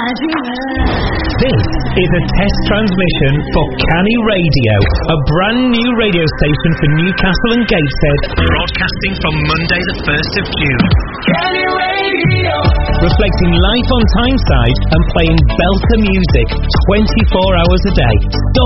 This is a test transmission for Canny Radio, a brand new radio station for Newcastle and Gateshead, broadcasting from Monday the 1st of June. Canny Radio! Reflecting life on Tyneside and playing belter music 24 hours a day.